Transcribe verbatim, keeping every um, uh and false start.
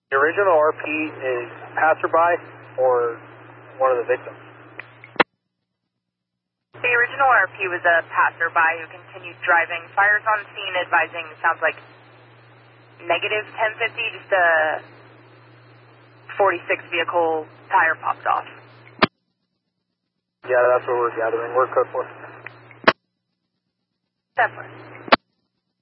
The original R P is passerby or one of the victims? The original R P was a passerby who continued driving. Fires on scene advising sounds like negative ten fifty, just a forty-six vehicle tire popped off. Yeah, that's what we're gathering. We're code for. Definitely.